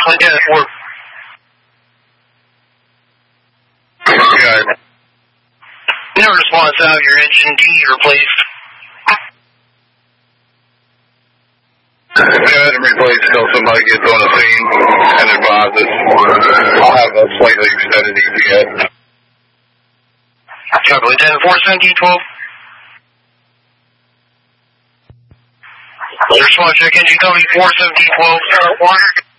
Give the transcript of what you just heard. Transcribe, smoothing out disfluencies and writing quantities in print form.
Lieutenant 4. Good. No response out, your engine D replaced. Good, replace until somebody gets on the scene and advises. I'll have a slightly extended ETA. Copy, Lieutenant 4, 1712. Response check engine copy 4, 1712.